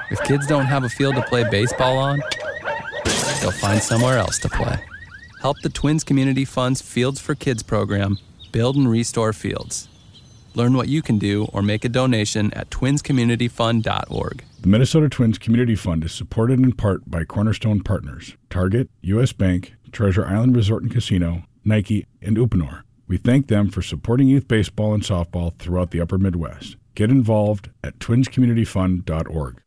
If kids don't have a field to play baseball on, they'll find somewhere else to play. Help the Twins Community Fund's Fields for Kids program build and restore fields. Learn what you can do or make a donation at twinscommunityfund.org. The Minnesota Twins Community Fund is supported in part by Cornerstone Partners, Target, U.S. Bank, Treasure Island Resort and Casino, Nike, and Uponor. We thank them for supporting youth baseball and softball throughout the upper Midwest. Get involved at twinscommunityfund.org.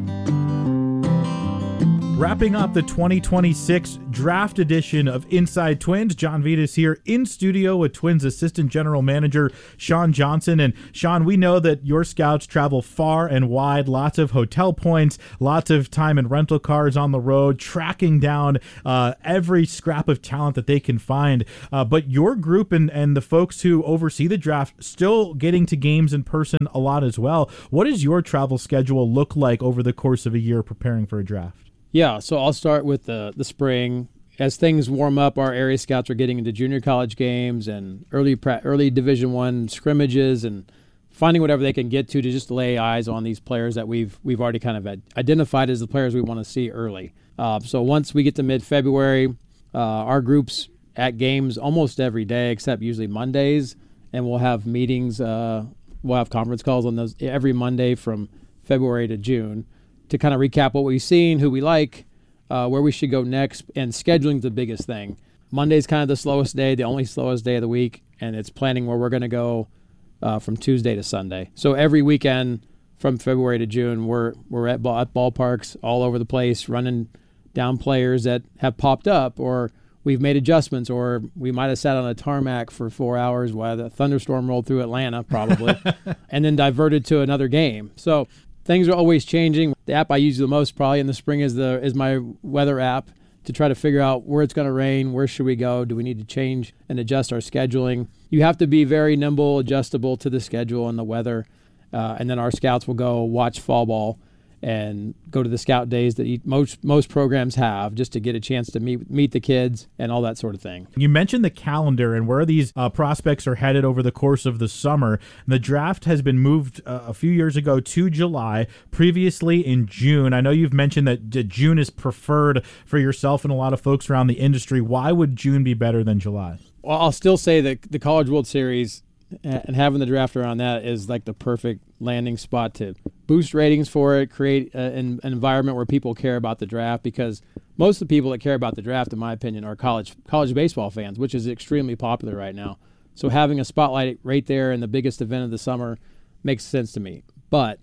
Wrapping up the 2026 draft edition of Inside Twins, John Vitas here in studio with Twins Assistant General Manager Sean Johnson. And Sean, we know that your scouts travel far and wide, lots of hotel points, lots of time in rental cars on the road, tracking down every scrap of talent that they can find. But your group and the folks who oversee the draft still getting to games in person a lot as well. What does your travel schedule look like over the course of a year preparing for a draft? Yeah, so I'll start with the spring. As things warm up, our area scouts are getting into junior college games and early Division I scrimmages and finding whatever they can get to just lay eyes on these players that we've already kind of identified as the players we want to see early. So once we get to mid-February, our group's at games almost every day except usually Mondays, and we'll have meetings. We'll have conference calls on those every Monday from February to June, to kind of recap what we've seen, who we like, where we should go next, and scheduling's the biggest thing. Monday's kind of the slowest day, the only slowest day of the week, and it's planning where we're going to go from Tuesday to Sunday. So every weekend from February to June, we're at ballparks all over the place, running down players that have popped up, or we've made adjustments, or we might have sat on a tarmac for 4 hours while the thunderstorm rolled through Atlanta, probably, and then diverted to another game. So things are always changing. The app I use the most probably in the spring is my weather app to try to figure out where it's going to rain, where should we go, do we need to change and adjust our scheduling. You have to be very nimble, adjustable to the schedule and the weather, and then our scouts will go watch fall ball and go to the scout days that most programs have, just to get a chance to meet the kids and all that sort of thing. You mentioned the calendar and where these prospects are headed over the course of the summer. The draft has been moved a few years ago to July, previously in June. I know you've mentioned that June is preferred for yourself and a lot of folks around the industry. Why would June be better than July? Well, I'll still say that the College World Series and having the draft around that is like the perfect landing spot to boost ratings for it, create an environment where people care about the draft, because most of the people that care about the draft, in my opinion, are college baseball fans, which is extremely popular right now. So having a spotlight right there in the biggest event of the summer makes sense to me. But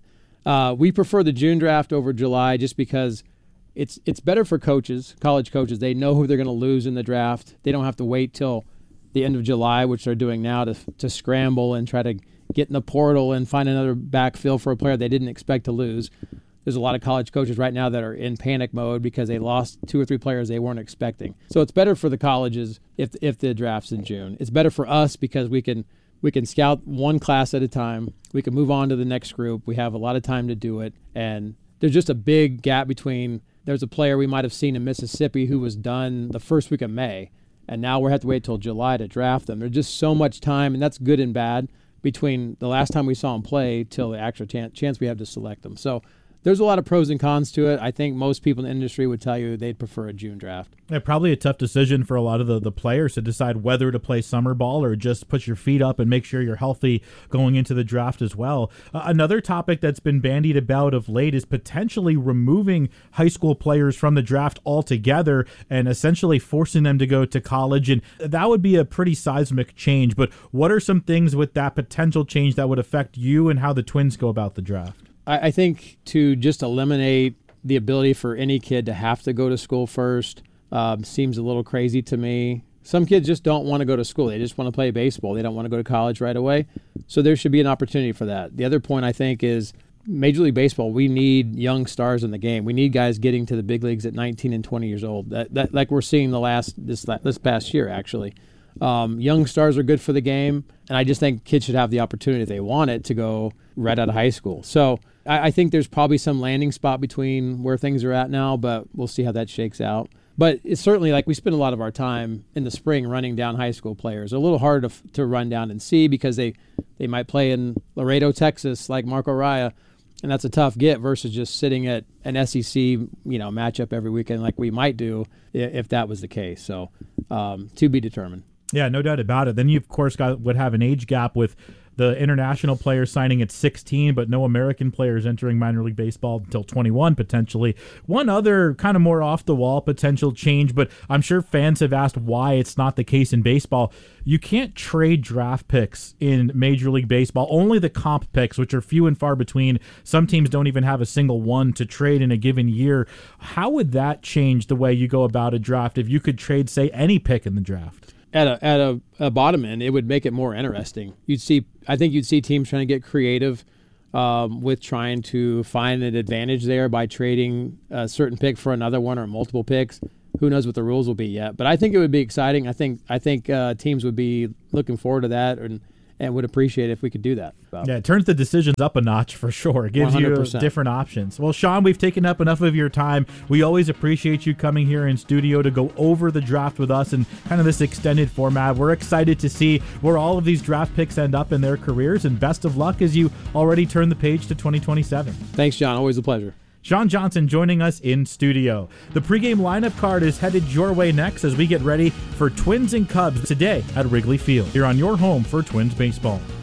we prefer the June draft over July just because it's better for coaches, college coaches. They know who they're going to lose in the draft. They don't have to wait till the end of July, which they're doing now, to scramble and try to get in the portal and find another backfill for a player they didn't expect to lose. There's a lot of college coaches right now that are in panic mode because they lost 2 or 3 players they weren't expecting. So it's better for the colleges if the draft's in June. It's better for us because we can scout one class at a time. We can move on to the next group. We have a lot of time to do it. And there's just a big gap between, there's a player we might have seen in Mississippi who was done the first week of May, and now we have to wait till July to draft them. There's just so much time, and that's good and bad, between the last time we saw them play till the actual chance we have to select them. So there's a lot of pros and cons to it. I think most people in the industry would tell you they'd prefer a June draft. Yeah, probably a tough decision for a lot of the players to decide whether to play summer ball or just put your feet up and make sure you're healthy going into the draft as well. Another topic that's been bandied about of late is potentially removing high school players from the draft altogether and essentially forcing them to go to college. And that would be a pretty seismic change. But what are some things with that potential change that would affect you and how the Twins go about the draft? I think to just eliminate the ability for any kid to have to go to school first seems a little crazy to me. Some kids just don't want to go to school. They just want to play baseball. They don't want to go to college right away. So there should be an opportunity for that. The other point, I think, is Major League Baseball, we need young stars in the game. We need guys getting to the big leagues at 19 and 20 years old. That like we're seeing this past year, actually. Young stars are good for the game, and I just think kids should have the opportunity, if they want it, to go right out of high school. So I think there's probably some landing spot between where things are at now, but we'll see how that shakes out. But it's certainly, like, we spend a lot of our time in the spring running down high school players. They're a little hard to run down and see because they might play in Laredo, Texas, like Marco Raya, And that's a tough get versus just sitting at an SEC, matchup every weekend like we might do if that was the case. So to be determined. Yeah, no doubt about it. Then you, of course, would have an age gap with the international players signing at 16, but no American players entering minor league baseball until 21, potentially. One other kind of more off-the-wall potential change, but I'm sure fans have asked why it's not the case in baseball. You can't trade draft picks in Major League Baseball, only the comp picks, which are few and far between. Some teams don't even have a single one to trade in a given year. How would that change the way you go about a draft if you could trade, say, any pick in the draft? At a bottom end, it would make it more interesting. I think you'd see teams trying to get creative with trying to find an advantage there by trading a certain pick for another one or multiple picks. Who knows what the rules will be yet? But I think it would be exciting. I think teams would be looking forward to that and would appreciate it if we could do that. Yeah, it turns the decisions up a notch for sure. It gives 100%. you different options. Well, Sean, we've taken up enough of your time. We always appreciate you coming here in studio to go over the draft with us in kind of this extended format. We're excited to see where all of these draft picks end up in their careers, and best of luck as you already turn the page to 2027. Thanks, John. Always a pleasure. Sean Johnson joining us in studio. The pregame lineup card is headed your way next as we get ready for Twins and Cubs today at Wrigley Field, here on your home for Twins baseball.